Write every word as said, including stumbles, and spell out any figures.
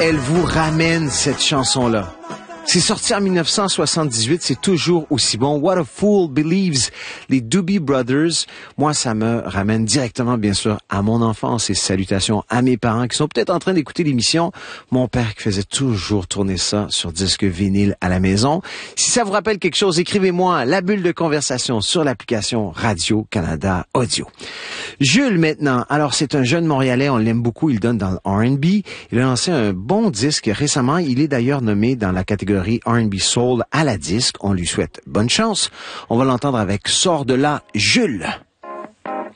elle vous ramène cette chanson-là. C'est sorti en dix-neuf cent soixante-dix-huit, c'est toujours aussi bon. What a Fool Believes, les Doobie Brothers. Moi, ça me ramène directement, bien sûr, à mon enfance et salutations à mes parents qui sont peut-être en train d'écouter l'émission. Mon père qui faisait toujours tourner ça sur disque vinyle à la maison. Si ça vous rappelle quelque chose, écrivez-moi la bulle de conversation sur l'application Radio-Canada Audio. Jules, maintenant. Alors, c'est un jeune Montréalais, on l'aime beaucoup, il donne dans le R and B. Il a lancé un bon disque récemment. Il est d'ailleurs nommé dans la catégorie R and B Soul à la disque. On lui souhaite bonne chance. On va l'entendre avec Sors de là, Jules.